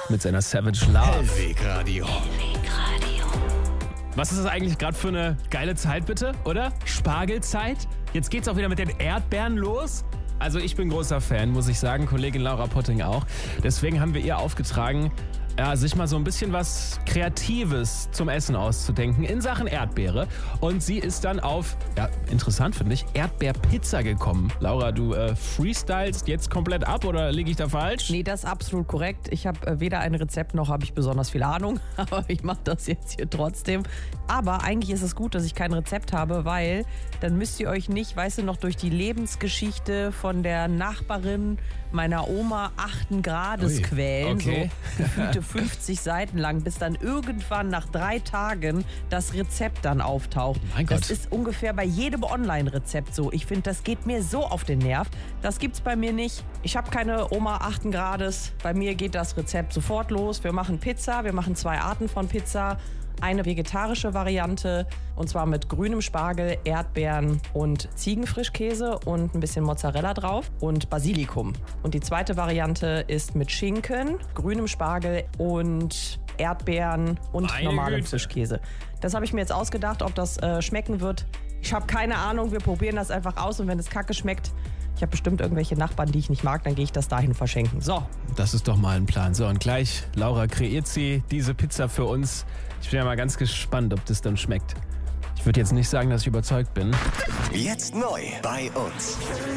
mit seiner Savage Love. Hellweg Radio. Was ist das eigentlich gerade für eine geile Zeit, bitte, oder? Spargelzeit? Jetzt geht's auch wieder mit den Erdbeeren los. Also ich bin großer Fan, muss ich sagen, Kollegin Laura Potting auch. Deswegen haben wir ihr aufgetragen, sich mal so ein bisschen was Kreatives zum Essen auszudenken in Sachen Erdbeere. Und sie ist dann auf, interessant finde ich, Erdbeerpizza gekommen. Laura, du freestylst jetzt komplett ab oder liege ich da falsch? Nee, das ist absolut korrekt. Ich habe weder ein Rezept noch habe ich besonders viel Ahnung, aber ich mache das jetzt hier trotzdem. Aber eigentlich ist es gut, dass ich kein Rezept habe, weil dann müsst ihr euch nicht, weißt du, noch durch die Lebensgeschichte von der Nachbarin meiner Oma 8. Grades quälen, okay. so gefühlte 50 Seiten lang, bis dann irgendwann nach 3 Tagen das Rezept dann auftaucht. Mein Gott. Das ist ungefähr bei jedem Online-Rezept so. Ich finde, das geht mir so auf den Nerv. Das gibt's bei mir nicht. Ich habe keine Oma 8. Grades. Bei mir geht das Rezept sofort los. Wir machen Pizza, wir machen 2 Arten von Pizza. Eine vegetarische Variante und zwar mit grünem Spargel, Erdbeeren und Ziegenfrischkäse und ein bisschen Mozzarella drauf und Basilikum. Und die zweite Variante ist mit Schinken, grünem Spargel und Erdbeeren und Meine normalem Güte. Frischkäse. Das habe ich mir jetzt ausgedacht, ob das schmecken wird. Ich habe keine Ahnung, wir probieren das einfach aus und wenn es kacke schmeckt, ich habe bestimmt irgendwelche Nachbarn, die ich nicht mag, dann gehe ich das dahin verschenken. So. Das ist doch mal ein Plan. So, und gleich, Laura, kreiert sie diese Pizza für uns. Ich bin ja mal ganz gespannt, ob das dann schmeckt. Ich würde jetzt nicht sagen, dass ich überzeugt bin. Jetzt neu bei uns.